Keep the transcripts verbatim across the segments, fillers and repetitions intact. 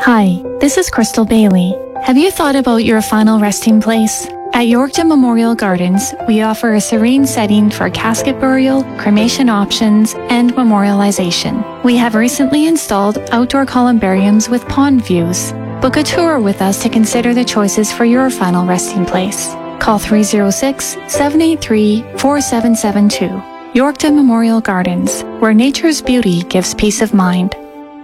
Hi, this is Crystal Bailey. Have you thought about your final resting place? At Yorkton Memorial Gardens, we offer a serene setting for casket burial, cremation options, and memorialization. We have recently installed outdoor columbariums with pond views. Book a tour with us to consider the choices for your final resting place. Call three oh six, seven eight three, four seven seven two. Yorkton Memorial Gardens, where nature's beauty gives peace of mind.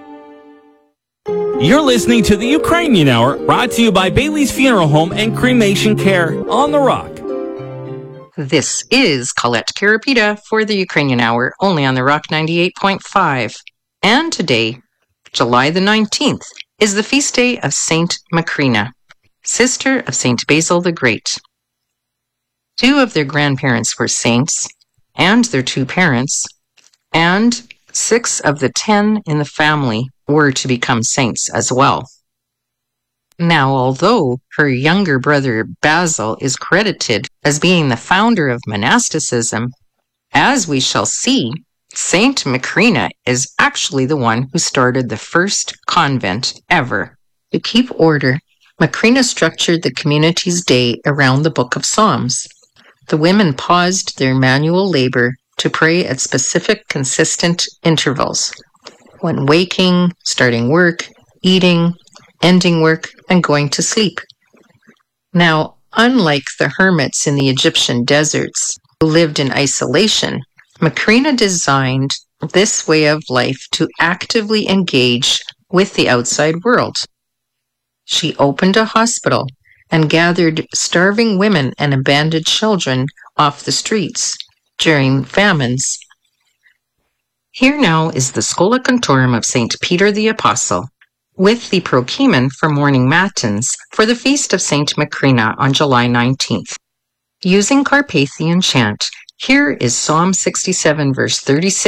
You're listening to the Ukrainian Hour, brought to you by Bailey's Funeral Home and Cremation Care on The Rock. This is Colette Carapita for the Ukrainian Hour, only on The Rock ninety-eight point five. And today, July the nineteenth, is the feast day of Saint Macrina, sister of Saint Basil the Great. Two of their grandparents were saints, and their two parents, and six of the ten in the family were to become saints as well. Now, although her younger brother Basil is credited as being the founder of monasticism, as we shall see, Saint Macrina is actually the one who started the first convent ever. To keep order, Macrina structured the community's day around the Book of Psalms. The women paused their manual labor to pray at specific, consistent intervals, when waking, starting work, eating, ending work, and going to sleep. Now, unlike the hermits in the Egyptian deserts who lived in isolation, Macrina designed this way of life to actively engage with the outside world. She opened a hospital and gathered starving women and abandoned children off the streets during famines. Here now is the Schola Cantorum of Saint Peter the Apostle, with the Prokimen for morning matins for the feast of Saint Macrina on July nineteenth. Using Carpathian chant, here is Psalm sixty-seven, verse thirty-six.